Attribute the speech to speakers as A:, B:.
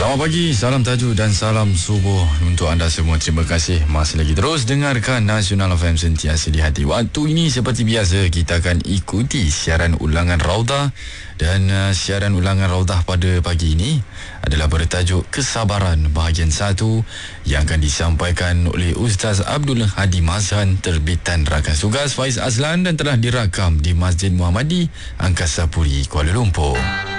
A: Selamat pagi, salam tajuk dan salam subuh untuk anda semua. Terima kasih masih lagi terus dengarkan Nasional FM sentiasa di hati. Waktu ini seperti biasa kita akan ikuti siaran ulangan Raudah. Dan siaran ulangan Raudah pada pagi ini adalah bertajuk Kesabaran bahagian 1 yang akan disampaikan oleh Ustaz Abdul Hadi Mazhan, terbitan Rakan Tugas Faiz Azlan dan telah dirakam di Masjid Muhammadi Angkasa Puri, Kuala Lumpur.